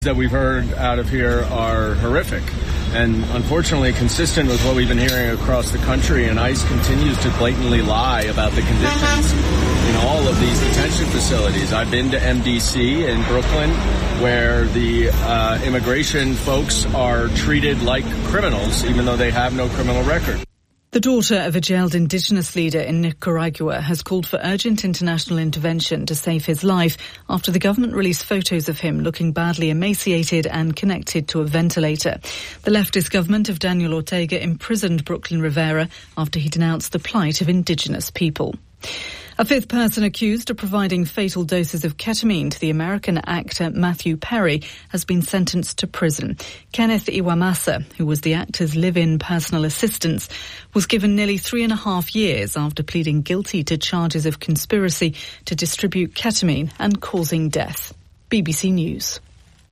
that we've heard out of here are horrific and unfortunately consistent with what we've been hearing across the country, and ICE continues to blatantly lie about the conditions in all of these detention facilities. I've been to MDC in Brooklyn where the immigration folks are treated like criminals even though they have no criminal record. The daughter of a jailed indigenous leader in Nicaragua has called for urgent international intervention to save his life after the government released photos of him looking badly emaciated and connected to a ventilator. The leftist government of Daniel Ortega imprisoned Brooklyn Rivera after he denounced the plight of indigenous people. A fifth person accused of providing fatal doses of ketamine to the American actor Matthew Perry has been sentenced to prison. Kenneth Iwamasa, who was the actor's live-in personal assistant, was given nearly 3.5 years after pleading guilty to charges of conspiracy to distribute ketamine and causing death. BBC News.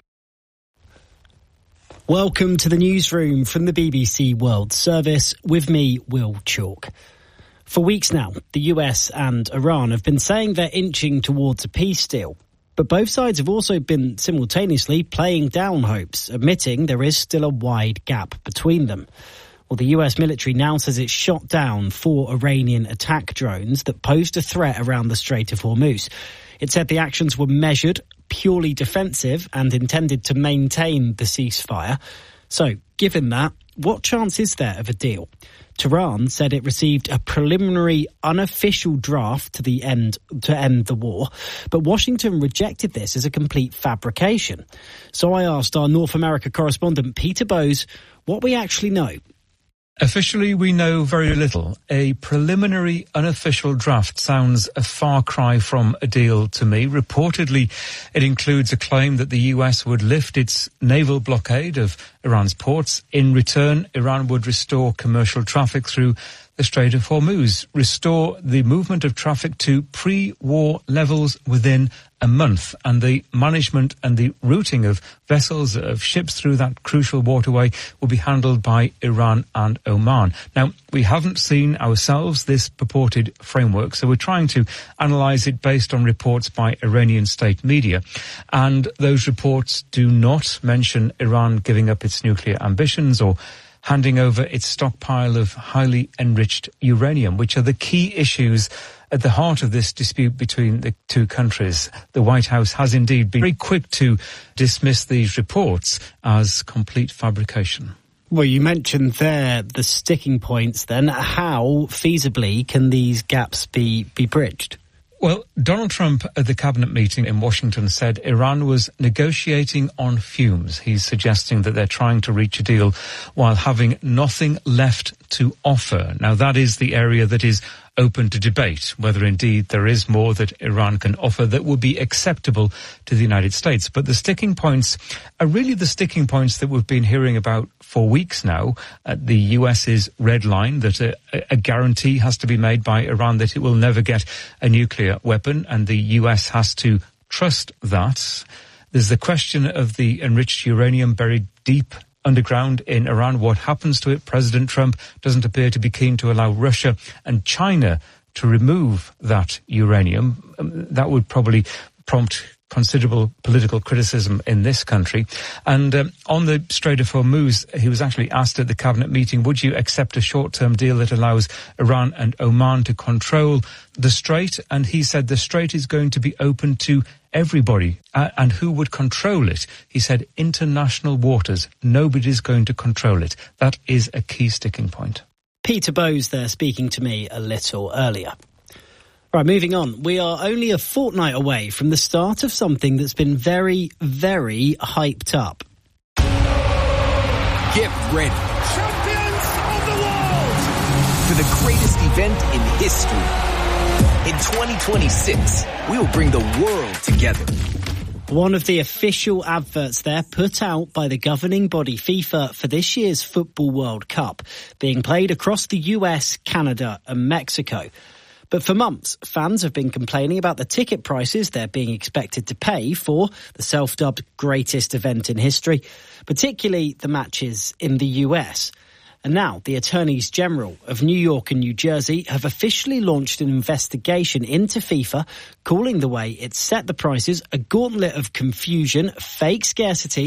Welcome to the newsroom from the BBC World Service with me, Will Chalk. For weeks now, the US and Iran have been saying they're inching towards a peace deal. But both sides have also been simultaneously playing down hopes, admitting there is still a wide gap between them. Well, the US military now says it shot down 4 Iranian attack drones that posed a threat around the Strait of Hormuz. It said the actions were measured, purely defensive, and intended to maintain the ceasefire. So, given that, what chance is there of a deal? Tehran said it received a preliminary unofficial draft to end the war, but Washington rejected this as a complete fabrication. So I asked our North America correspondent Peter Bowes what we actually know. Officially, we know very little. A preliminary unofficial draft sounds a far cry from a deal to me. Reportedly, it includes a claim that the US would lift its naval blockade of Iran's ports. In return, Iran would restore commercial traffic through the Strait of Hormuz, restore the movement of traffic to pre-war levels within a month, and the management and the routing of vessels, of ships through that crucial waterway will be handled by Iran and Oman. Now, we haven't seen ourselves this purported framework, so we're trying to analyse it based on reports by Iranian state media. And those reports do not mention Iran giving up its nuclear ambitions or handing over its stockpile of highly enriched uranium, which are the key issues at the heart of this dispute between the two countries. The White House has indeed been very quick to dismiss these reports as complete fabrication. Well, you mentioned there the sticking points then. How feasibly can these gaps be bridged? Well, Donald Trump at the cabinet meeting in Washington said Iran was negotiating on fumes. He's suggesting that they're trying to reach a deal while having nothing left to offer. Now, that is the area that is open to debate, whether indeed there is more that Iran can offer that would be acceptable to the United States. But the sticking points are really the sticking points that we've been hearing about for weeks now. The US's red line that a guarantee has to be made by Iran that it will never get a nuclear weapon, and the US has to trust that. There's the question of the enriched uranium buried deep underground in Iran. What happens to it? President Trump doesn't appear to be keen to allow Russia and China to remove that uranium. That would probably prompt considerable political criticism in this country. And on the Strait of Hormuz, he was actually asked at the cabinet meeting, would you accept a short-term deal that allows Iran and Oman to control the strait? And he said the strait is going to be open to everybody. And who would control it? He said international waters. Nobody's going to control it. That is a key sticking point. Peter Bowes there speaking to me a little earlier. Right, moving on. We are only a fortnight away from the start of something that's been very, very hyped up. Get ready. Champions of the world! For the greatest event in history. In 2026, we will bring the world together. One of the official adverts there put out by the governing body FIFA for this year's Football World Cup, being played across the US, Canada and Mexico. But for months, fans have been complaining about the ticket prices they're being expected to pay for the self-dubbed greatest event in history, particularly the matches in the US. And now the Attorneys General of New York and New Jersey have officially launched an investigation into FIFA, calling the way it set the prices a gauntlet of confusion, fake scarcity